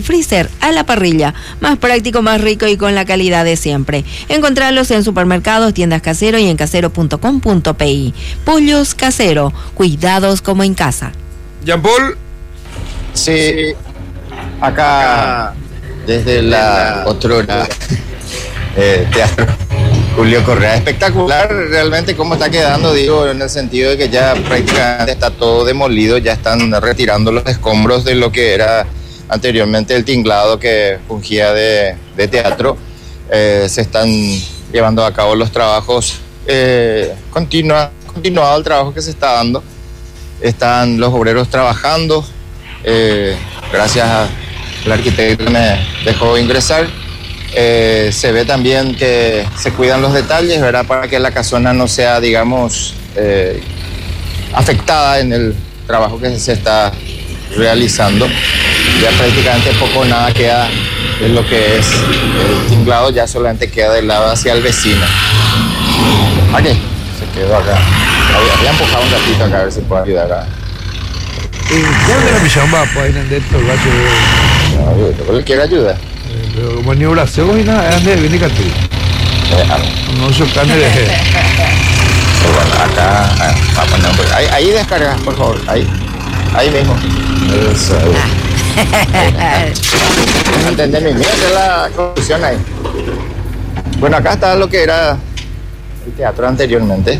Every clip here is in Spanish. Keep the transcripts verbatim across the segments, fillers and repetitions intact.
freezer a la parrilla, más práctico, más rico y con la calidad de siempre. Encontrarlos en supermercados, tiendas Casero y en casero punto com punto pi. Pollos Casero, cuidados como en casa. Jean Paul. Sí, acá desde la otrora eh, Teatro Julio Correa. Espectacular realmente cómo está quedando, digo, en el sentido de que ya prácticamente está todo demolido, ya están retirando los escombros de lo que era anteriormente el tinglado que fungía de, de teatro. Eh, se están llevando a cabo los trabajos, eh, continua, continuado el trabajo que se está dando. Están los obreros trabajando, eh, gracias al arquitecto que me dejó ingresar. Eh, se ve también que se cuidan los detalles, ¿verdad? Para que la casona no sea, digamos, eh, afectada en el trabajo que se está realizando. Ya prácticamente poco o nada queda de lo que es el tinglado, ya solamente queda del lado hacia el vecino. Aquí se quedó acá. Había empujado un ratito acá a ver si puedo ayudar a... ¿Dónde la misión va? Pues en dentro del gacho. No, yo, yo quiero ayuda. Pero como ni bracegos y nada, es de bien y catí. No se carne de... Bueno, acá, ah, bueno, pues, ahí, ahí descarga, por favor, ahí, ahí mismo. Eso, ahí. No entendés mi mía, es la conclusión ahí. Bueno, acá está lo que era el teatro anteriormente.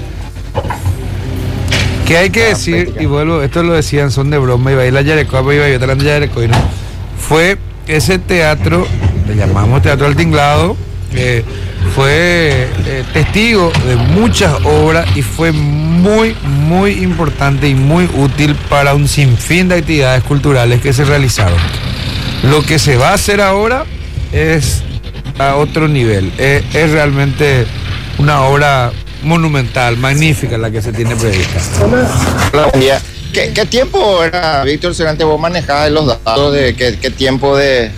Que hay que decir, y vuelvo, esto lo decían, son de broma, iba a ir la Yarecoa, iba a ir a la Yarecoa, ¿no? Fue ese teatro, le llamamos Teatro del Tinglado, eh, fue eh, testigo de muchas obras y fue muy, muy importante y muy útil para un sinfín de actividades culturales que se realizaron. Lo que se va a hacer ahora es a otro nivel, es, es realmente una obra monumental, magnífica la que se tiene prevista. ¿Qué, qué tiempo era, Víctor, seguramente vos manejabas los datos de qué, qué tiempo de...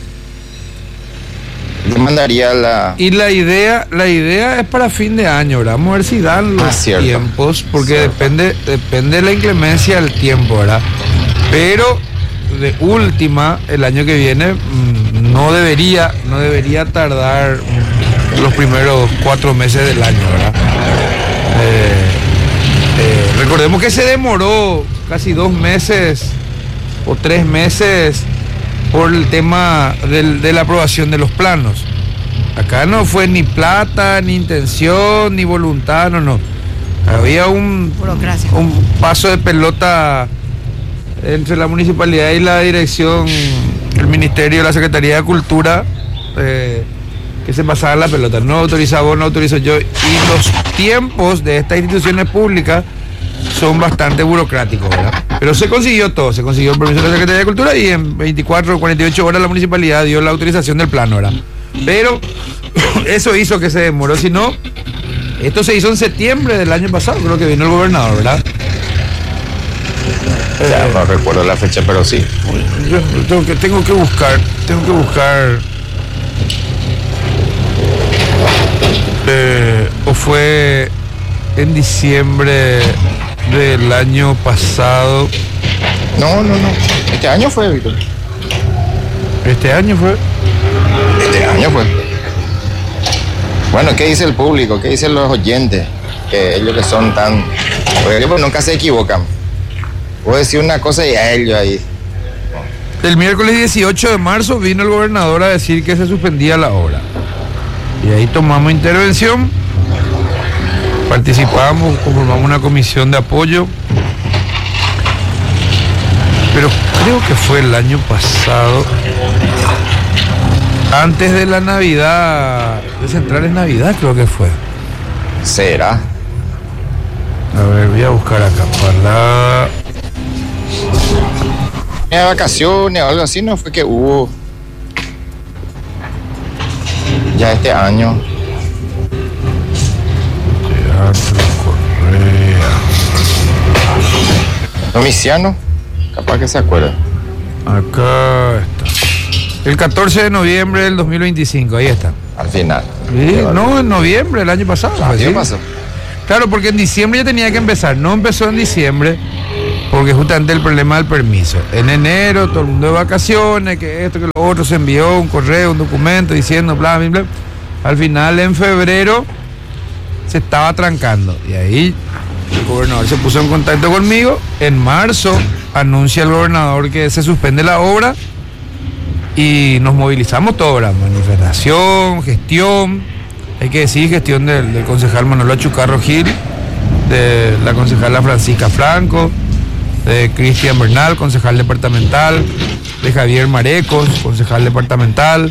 mandaría la... Y la idea, la idea es para fin de año, ¿verdad? Vamos a ver si dan los ah, tiempos, porque cierto. depende, depende de la inclemencia del tiempo, ¿verdad? Pero de última, el año que viene no debería, no debería tardar los primeros cuatro meses del año, ¿verdad? Eh, eh, recordemos que se demoró casi dos meses o tres meses por el tema del, de la aprobación de los planos. Acá no fue ni plata, ni intención, ni voluntad, no, no. Había un, un paso de pelota entre la municipalidad y la dirección, el ministerio, la Secretaría de Cultura, eh, que se pasaba la pelota. No autorizaba vos, no autorizo yo. Y los tiempos de estas instituciones públicas son bastante burocráticos, ¿verdad? Pero se consiguió todo, se consiguió el permiso de la Secretaría de Cultura y en veinticuatro o cuarenta y ocho horas la municipalidad dio la autorización del plano, ¿verdad? Pero eso hizo que se demoró, si no, esto se hizo en septiembre del año pasado, creo que vino el gobernador, ¿verdad? Ya no recuerdo la fecha, pero sí. Yo tengo que, tengo que buscar, tengo que buscar... Eh, o fue en diciembre del año pasado. No, no, no. Este año fue, Víctor. Este año fue. Este año fue. Bueno, ¿qué dice el público? ¿Qué dicen los oyentes? Que ellos que son tan... Porque ellos nunca se equivocan. Puedo decir una cosa y a ellos ahí. El miércoles dieciocho de marzo vino el gobernador a decir que se suspendía la obra. Y ahí tomamos intervención, participamos, conformamos una comisión de apoyo, pero creo que fue el año pasado, antes de la Navidad, de Centrales Navidad creo que fue. ¿Será? A ver, voy a buscar acá, para... De vacaciones o algo así, ¿no? Fue que hubo... Ya este año. Teatro Correa. Domiciano, capaz que se acuerda. Acá está. El catorce de noviembre del dos mil veinticinco, ahí está. Al final. Sí, no, en noviembre, el año pasado. Ah, ¿sí? ¿Qué pasó? Claro, porque en diciembre ya tenía que empezar. No empezó en diciembre. porque justamente el problema del permiso. En enero, todo el mundo de vacaciones, que esto, que lo otro, se envió un correo, un documento diciendo bla, bla, bla. Al final, en febrero, se estaba trancando. Y ahí el gobernador se puso en contacto conmigo. En marzo, anuncia el gobernador que se suspende la obra. Y nos movilizamos todos, la manifestación, gestión. Hay que decir, gestión del, del concejal Manolo Chucarro Gil, de la concejala Francisca Franco, de Cristian Bernal, concejal departamental, de Javier Marecos, concejal departamental,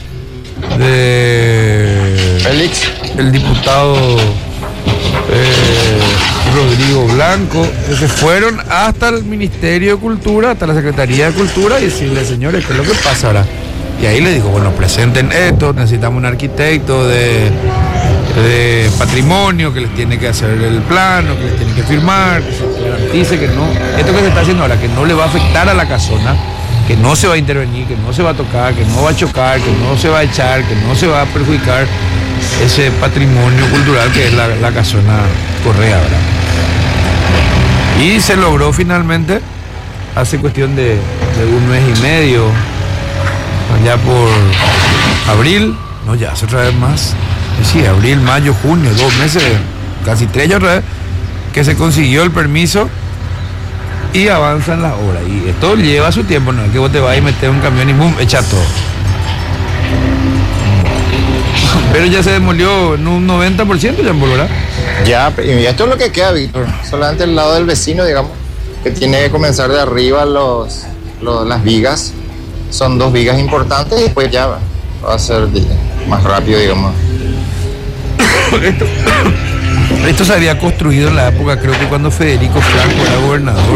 de Félix, el diputado eh, Rodrigo Blanco, que se fueron hasta el Ministerio de Cultura, hasta la Secretaría de Cultura, y decirle, señores, ¿qué es lo que pasa ahora? Y ahí le digo, bueno, presenten esto, necesitamos un arquitecto de, de patrimonio que les tiene que hacer el plano, que les tiene que firmar, que se garantice que no, esto que se está haciendo ahora, que no le va a afectar a la casona, que no se va a intervenir, que no se va a tocar, que no va a chocar, que no se va a echar, que no se va a perjudicar ese patrimonio cultural que es la, la casona Correa, ¿verdad? Y se logró finalmente, hace cuestión de, de un mes y medio, ya por abril, no, ya hace otra vez más, sí, abril, mayo, junio, dos meses, casi tres ya otra vez, que se consiguió el permiso y avanzan las obras. Y esto lleva su tiempo, no es que vos te vas y metes un camión y boom, echa todo. Pero ya se demolió en un noventa por ciento, ya, ¿verdad? Ya, y esto es lo que queda, Víctor. Solamente el lado del vecino, digamos, que tiene que comenzar de arriba los, los las vigas. Son dos vigas importantes y después ya va, va a ser más rápido, digamos. Esto, esto se había construido en la época, creo que cuando Federico Franco era gobernador.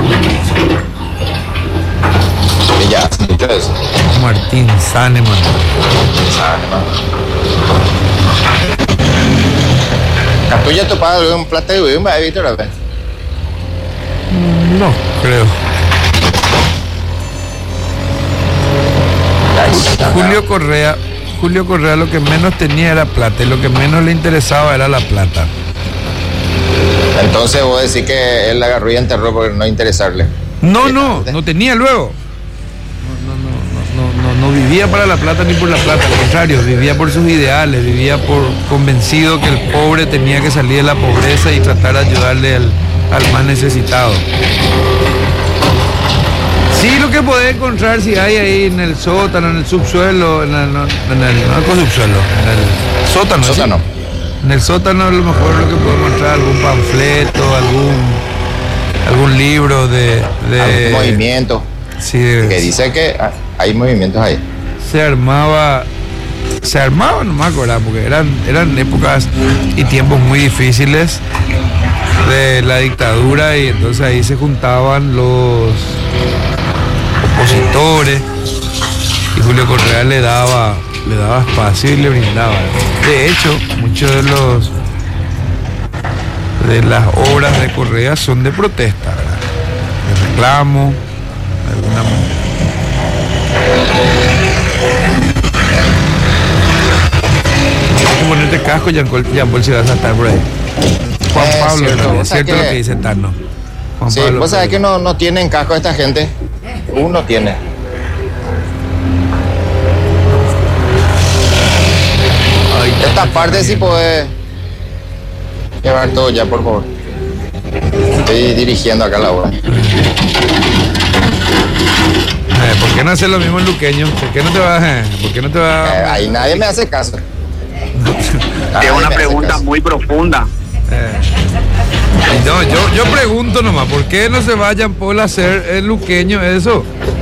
Y ya, mucho eso. Martín Saneman. Saneman. ¿Captuya topado un plato de huevo, Víctor? A ver. No, creo. Julio Correa, Julio Correa lo que menos tenía era plata y lo que menos le interesaba era la plata. Entonces vos decís que él la agarró y enterró por no interesarle. No, no, no tenía luego. No, no, no, no, no, no vivía para la plata ni por la plata, al contrario, vivía por sus ideales, vivía por convencido que el pobre tenía que salir de la pobreza y tratar de ayudarle al, al más necesitado. Sí, lo que podés encontrar si hay ahí en el sótano, en el subsuelo, en el, en el, no el subsuelo, en el sótano. Sótano. ¿Sí? En el sótano a lo mejor lo que puedo encontrar algún panfleto, algún algún libro de, de algún movimiento. Sí, de, que dice que hay movimientos ahí. Se armaba, se armaba, no me acuerdo, porque eran eran épocas y tiempos muy difíciles de la dictadura y entonces ahí se juntaban los opositores y Julio Correa le daba le daba espacio y le brindaba. De hecho, muchos de los de las obras de Correa son de protesta, ¿verdad? De reclamo, de alguna manera. Tienes que ponerte casco, Jean-Paul, si vas a estar por ahí. Juan es Pablo, cierto, ¿no? Es cierto que... lo que dice Tano. Juan sí, Pablo, vos sabés que no, no tienen casco esta gente. Uno tiene. Ay, esta parte sí podés llevar todo ya, por favor. Estoy dirigiendo acá la obra. Eh, ¿Por qué no hacer lo mismo en Luqueño? ¿Por qué no te vas? Eh? ¿Por qué no te vas? Eh, ahí nadie me hace caso. Es una pregunta muy profunda. Eh. No, yo, yo pregunto nomás, ¿por qué no se vayan por hacer el Luqueño eso?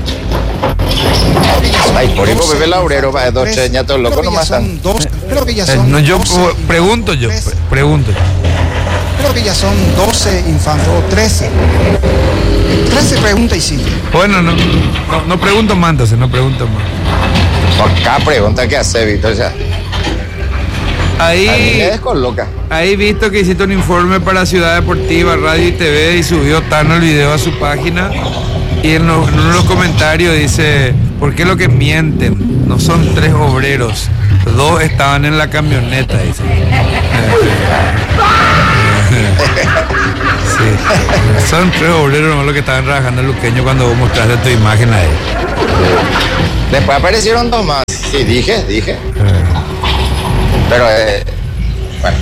Ay, por ahí Pepe Laurero, va, dos cheñatos locos nomás están. Dos, creo que ya son Eh, no, yo doce, pregunto yo, trece. pregunto yo. Creo que ya son doce infantes, o trece. trece preguntas y sí. Bueno, no, no, no pregunto más entonces, no pregunto más. Por cada pregunta que hace, Víctor, o sea, a mí me Ahí, descoloca. ahí visto que hiciste un informe para Ciudad Deportiva, Radio y T V y subió Tano el video a su página y en, los, en uno de los comentarios dice, ¿por qué lo que mienten? No son tres obreros, dos estaban en la camioneta, dice. Sí. Son tres obreros los que estaban trabajando en Luqueño cuando vos mostraste tu imagen ahí. Después aparecieron dos más. Sí, dije, dije. Eh. Pero, eh, bueno.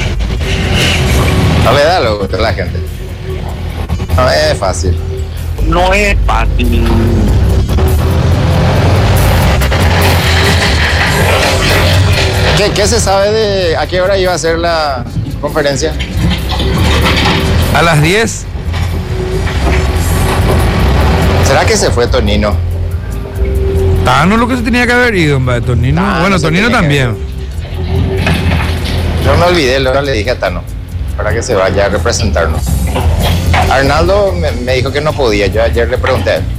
No le da lo gusto a la gente. No es fácil. No es fácil. ¿Qué, ¿Qué se sabe de a qué hora iba a ser la conferencia? A las diez. ¿Será que se fue Tonino? Tano lo que se tenía que haber ido, hombre. Tonino. Tano bueno, se Tonino tenía que también. Yo me olvidé, luego le dije a Tano para que se vaya a representarnos. Arnaldo me, me dijo que no podía, yo ayer le pregunté a él.